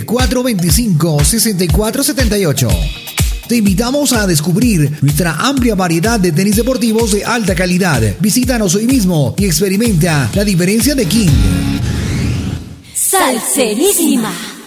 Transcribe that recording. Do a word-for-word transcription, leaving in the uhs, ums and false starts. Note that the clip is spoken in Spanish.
cuatro veinticinco, sesenta y cuatro setenta y ocho. Te invitamos a descubrir nuestra amplia variedad de tenis deportivos de alta calidad. Visítanos hoy mismo y experimenta la diferencia de King. Salserísima.